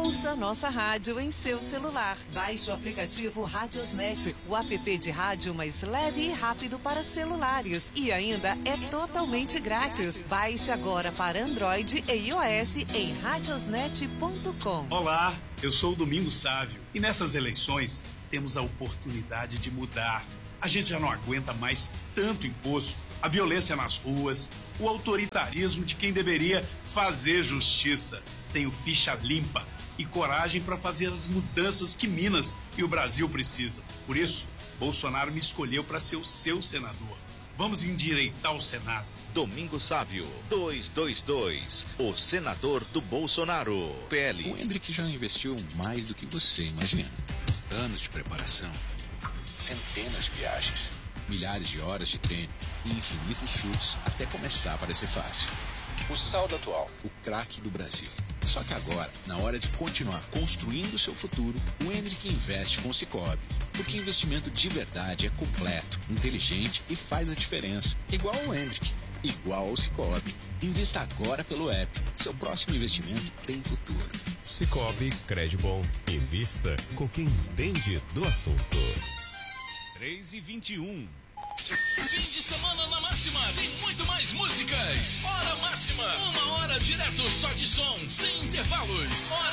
Ouça nossa rádio em seu celular. Baixe o aplicativo Radiosnet, o app de rádio mais leve e rápido para celulares. E ainda é totalmente grátis. Baixe agora para Android e iOS em radiosnet.com. Olá, eu sou o Domingos Sávio e nessas eleições temos a oportunidade de mudar. A gente já não aguenta mais tanto imposto, a violência nas ruas, o autoritarismo de quem deveria fazer justiça. Tenho ficha limpa e coragem para fazer as mudanças que Minas e o Brasil precisam. Por isso, Bolsonaro me escolheu para ser o seu senador. Vamos endireitar o Senado. Domingos Sávio, 222, o senador do Bolsonaro. PL. O Hendrick já investiu mais do que você imagina. Anos de preparação, centenas de viagens, milhares de horas de treino e infinitos chutes até começar a parecer fácil. O saldo atual, o craque do Brasil. Só que agora, na hora de continuar construindo o seu futuro, o Hendrick investe com o Sicoob. Porque investimento de verdade é completo, inteligente e faz a diferença. Igual ao Hendrick, igual ao Sicoob. Invista agora pelo app. Seu próximo investimento tem futuro. Sicoob, crédito bom. Invista com quem entende do assunto. 3h21. Fim de semana na Máxima, tem muito mais músicas. Hora Máxima, 1 hora direto só de som, sem intervalos. Hora